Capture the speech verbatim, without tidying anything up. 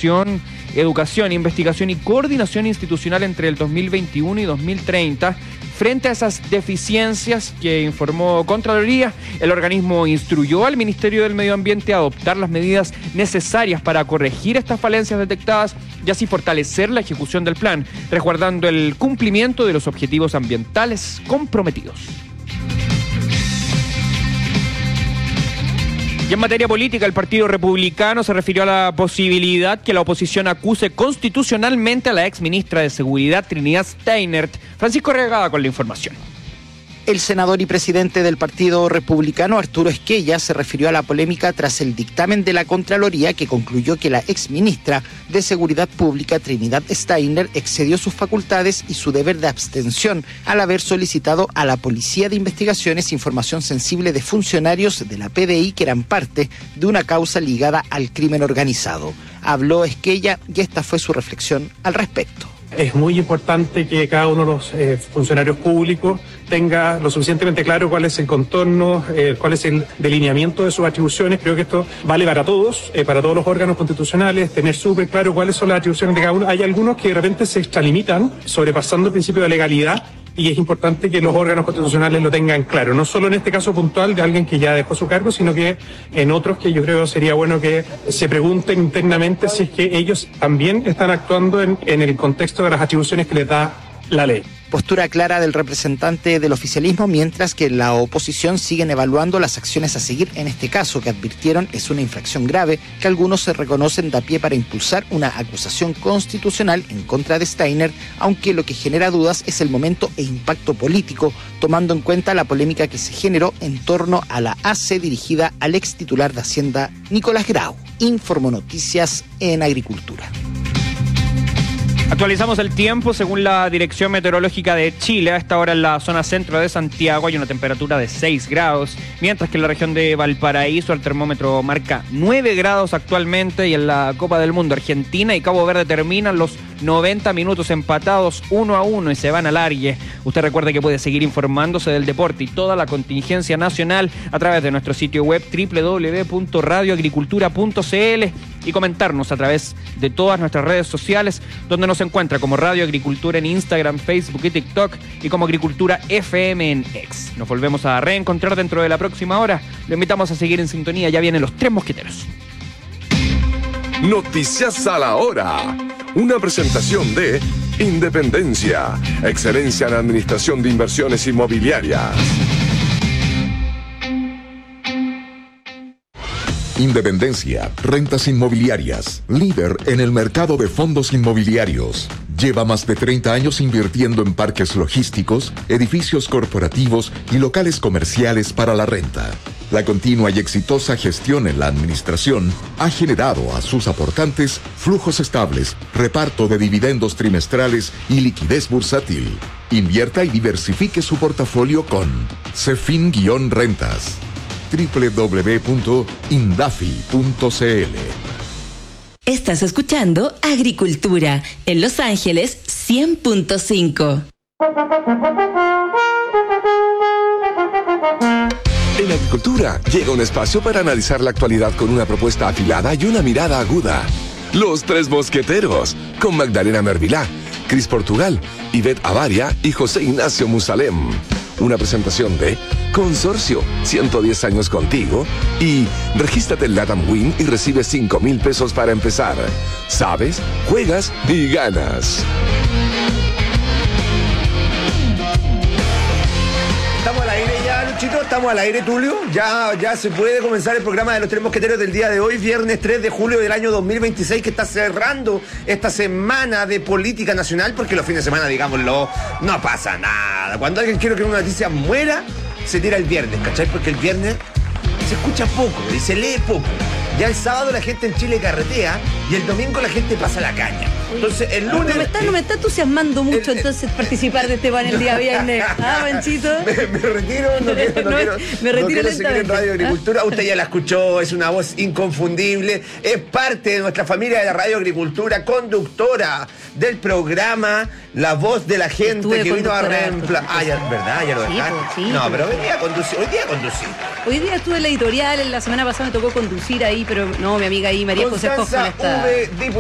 Innovación, Educación, Investigación y Coordinación Institucional entre el dos mil veintiuno y dos mil treinta. Frente a esas deficiencias que informó Contraloría, el organismo instruyó al Ministerio del Medio Ambiente a adoptar las medidas necesarias para corregir estas falencias detectadas y así fortalecer la ejecución del plan, resguardando el cumplimiento de los objetivos ambientales comprometidos. Y en materia política, el Partido Republicano se refirió a la posibilidad que la oposición acuse constitucionalmente a la exministra de Seguridad, Trinidad Steinert. Francisco Regada con la información. El senador y presidente del Partido Republicano, Arturo Esquella, se refirió a la polémica tras el dictamen de la Contraloría que concluyó que la exministra de Seguridad Pública, Trinidad Steinert, excedió sus facultades y su deber de abstención al haber solicitado a la Policía de Investigaciones información sensible de funcionarios de la P D I que eran parte de una causa ligada al crimen organizado. Habló Esquella y esta fue su reflexión al respecto. Es muy importante que cada uno de los eh, funcionarios públicos tenga lo suficientemente claro cuál es el contorno, eh, cuál es el delineamiento de sus atribuciones. Creo que esto vale para todos, eh, para todos los órganos constitucionales, tener súper claro cuáles son las atribuciones de cada uno. Hay algunos que de repente se extralimitan, sobrepasando el principio de legalidad, y es importante que los órganos constitucionales lo tengan claro, no solo en este caso puntual de alguien que ya dejó su cargo, sino que en otros que yo creo sería bueno que se pregunten internamente si es que ellos también están actuando en, en el contexto de las atribuciones que les da la ley. Postura clara del representante del oficialismo, mientras que la oposición siguen evaluando las acciones a seguir en este caso, que advirtieron es una infracción grave que algunos se reconocen da pie para impulsar una acusación constitucional en contra de Steinert, aunque lo que genera dudas es el momento e impacto político, tomando en cuenta la polémica que se generó en torno a la A C E dirigida al ex titular de Hacienda, Nicolás Grau. Informó Noticias en Agricultura. Actualizamos el tiempo según la Dirección Meteorológica de Chile. A esta hora en la zona centro de Santiago hay una temperatura de seis grados, mientras que en la región de Valparaíso el termómetro marca nueve grados actualmente, y en la Copa del Mundo Argentina y Cabo Verde terminan los noventa minutos empatados uno a uno y se van al alargue. Usted recuerde que puede seguir informándose del deporte y toda la contingencia nacional a través de nuestro sitio web doble u doble u doble u punto radio agricultura punto c l y comentarnos a través de todas nuestras redes sociales, donde nos encuentra como Radio Agricultura en Instagram, Facebook y TikTok, y como Agricultura F M en X. Nos volvemos a reencontrar dentro de la próxima hora. Lo invitamos a seguir en sintonía. Ya vienen los Tres Mosqueteros. Noticias a la hora. Una presentación de Independencia, excelencia en administración de inversiones inmobiliarias. Independencia, rentas inmobiliarias, líder en el mercado de fondos inmobiliarios. Lleva más de treinta años invirtiendo en parques logísticos, edificios corporativos y locales comerciales para la renta. La continua y exitosa gestión en la administración ha generado a sus aportantes flujos estables, reparto de dividendos trimestrales y liquidez bursátil. Invierta y diversifique su portafolio con Cefin-Rentas. doble u doble u doble u punto indafi punto c l. Estás escuchando Agricultura en Los Ángeles cien punto cinco. En Agricultura llega un espacio para analizar la actualidad con una propuesta afilada y una mirada aguda. Los Tres Mosqueteros, con Magdalena Mervilá, Cris Portugal, Ivette Avaria y José Ignacio Musalem. Una presentación de Consorcio, ciento diez años contigo, y regístrate en Latam Win y recibe cinco mil pesos para empezar. Sabes, juegas y ganas. Estamos al aire ya, Luchito, estamos al aire, Tulio. Ya, ya se puede comenzar el programa de los Tres Mosqueteros del día de hoy, viernes tres de julio del año dos mil veintiséis, que está cerrando esta semana de política nacional, porque los fines de semana, digámoslo, no pasa nada. Cuando alguien quiere que una noticia muera, se tira el viernes, ¿cachai? Porque el viernes se escucha poco y se lee poco. Ya el sábado la gente en Chile carretea y el domingo la gente pasa la caña. Entonces el lunes... No me está, no me está entusiasmando mucho el, entonces participar de este panel el día viernes. Ah, Panchito. Me, me retiro, no quiero, no no, quiero, me retiro no quiero seguir en Radio Agricultura. Usted ya la escuchó, es una voz inconfundible, es parte de nuestra familia de la Radio Agricultura, conductora del programa La Voz de la Gente. Estuve que vino a reemplazar. Ah, ya, ¿verdad? Ya lo dejaron. Sí, pues, sí, no, pero... pero hoy día conducí, hoy día conducí. Hoy día estuve en la editorial, la semana pasada me tocó conducir ahí, pero no, mi amiga ahí, María José Hoffman, está...